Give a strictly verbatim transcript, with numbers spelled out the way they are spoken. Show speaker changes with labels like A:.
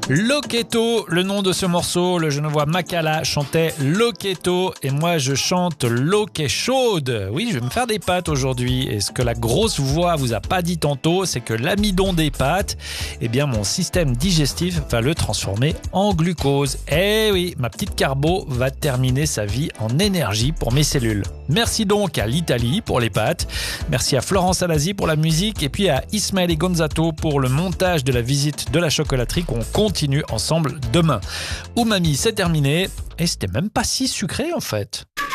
A: Loketo, le nom de ce morceau, le genevois Makala chantait Loketo et moi je chante l'eau qui est chaude. Oui, je vais me faire des pâtes aujourd'hui et ce que la grosse voix vous a pas dit tantôt, c'est que l'amidon des pâtes, eh bien mon système digestif va le transformer en glucose. Eh oui, ma petite carbo va terminer sa vie en énergie pour mes cellules. Merci donc à l'Italie pour les pâtes, merci à Florence Alasi pour la musique et puis à Ismaël Gonzato pour le montage de la visite de la chocolaterie qu'on continue ensemble demain. Umami, c'est terminé et c'était même pas si sucré en fait.